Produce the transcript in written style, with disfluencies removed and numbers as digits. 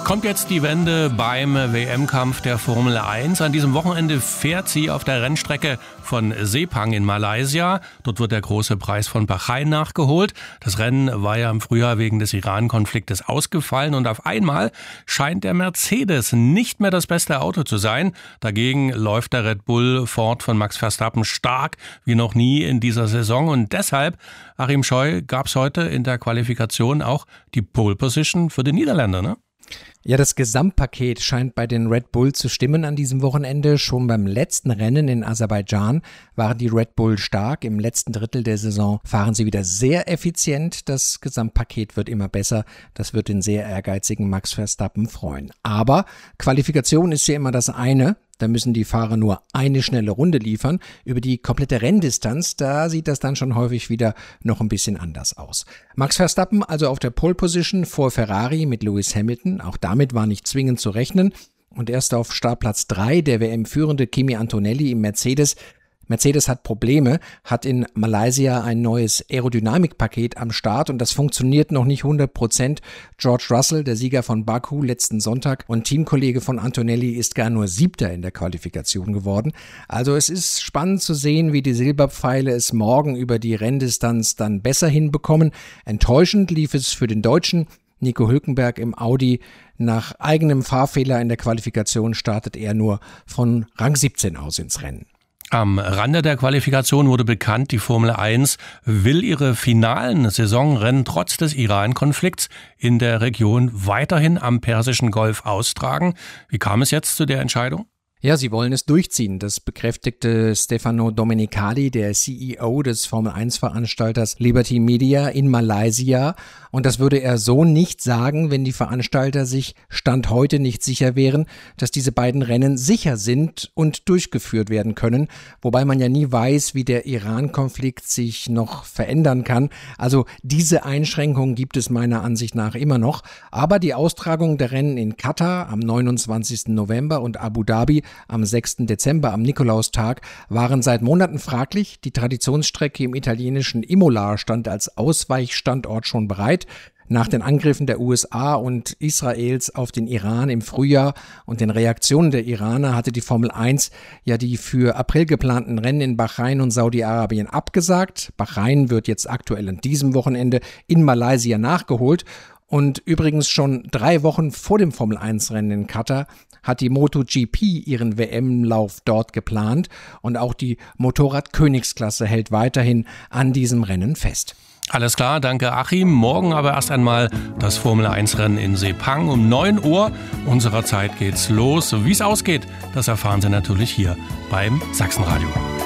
Kommt jetzt die Wende beim WM-Kampf der Formel 1. An diesem Wochenende fährt sie auf der Rennstrecke von Sepang in Malaysia. Dort wird der große Preis von Bahrain nachgeholt. Das Rennen war ja im Frühjahr wegen des Iran-Konfliktes ausgefallen und auf einmal scheint der Mercedes nicht mehr das beste Auto zu sein. Dagegen läuft der Red Bull Ford von Max Verstappen stark wie noch nie in dieser Saison und deshalb, Achim Scheu, gab es heute in der Qualifikation auch die Pole Position für die Niederländer, ne? Ja, das Gesamtpaket scheint bei den Red Bull zu stimmen an diesem Wochenende. Schon beim letzten Rennen in Aserbaidschan waren die Red Bull stark. Im letzten Drittel der Saison fahren sie wieder sehr effizient. Das Gesamtpaket wird immer besser. Das wird den sehr ehrgeizigen Max Verstappen freuen. Aber Qualifikation ist ja immer das eine. Da müssen die Fahrer nur eine schnelle Runde liefern. Über die komplette Renndistanz, da sieht das dann schon häufig wieder noch ein bisschen anders aus. Max Verstappen also auf der Pole Position vor Ferrari mit Lewis Hamilton. Auch damit war nicht zwingend zu rechnen. Und erst auf Startplatz 3 der WM-führende Kimi Antonelli im Mercedes. Mercedes hat Probleme, hat in Malaysia ein neues Aerodynamikpaket am Start und das funktioniert noch nicht 100%. George Russell, der Sieger von Baku letzten Sonntag und Teamkollege von Antonelli, ist gar nur 7. in der Qualifikation geworden. Also es ist spannend zu sehen, wie die Silberpfeile es morgen über die Renndistanz dann besser hinbekommen. Enttäuschend lief es für den Deutschen. Nico Hülkenberg im Audi. Nach eigenem Fahrfehler in der Qualifikation startet er nur von Rang 17 aus ins Rennen. Am Rande der Qualifikation wurde bekannt, die Formel 1 will ihre finalen Saisonrennen trotz des Iran-Konflikts in der Region weiterhin am Persischen Golf austragen. Wie kam es jetzt zu der Entscheidung? Ja, sie wollen es durchziehen. Das bekräftigte Stefano Domenicali, der CEO des Formel-1-Veranstalters Liberty Media in Malaysia. Und das würde er so nicht sagen, wenn die Veranstalter sich Stand heute nicht sicher wären, dass diese beiden Rennen sicher sind und durchgeführt werden können. Wobei man ja nie weiß, wie der Iran-Konflikt sich noch verändern kann. Also diese Einschränkungen gibt es meiner Ansicht nach immer noch. Aber die Austragung der Rennen in Katar am 29. November und Abu Dhabi am 6. Dezember am Nikolaustag waren seit Monaten fraglich. Die Traditionsstrecke im italienischen Imola stand als Ausweichstandort schon bereit. Nach den Angriffen der USA und Israels auf den Iran im Frühjahr und den Reaktionen der Iraner hatte die Formel 1 ja die für April geplanten Rennen in Bahrain und Saudi-Arabien abgesagt. Bahrain wird jetzt aktuell an diesem Wochenende in Malaysia nachgeholt. Und übrigens schon 3 Wochen vor dem Formel-1-Rennen in Katar hat die MotoGP ihren WM-Lauf dort geplant und auch die Motorrad-Königsklasse hält weiterhin an diesem Rennen fest. Alles klar, danke Achim. Morgen aber erst einmal das Formel-1-Rennen in Sepang um 9 Uhr unserer Zeit geht's los. Wie es ausgeht, das erfahren Sie natürlich hier beim Sachsenradio.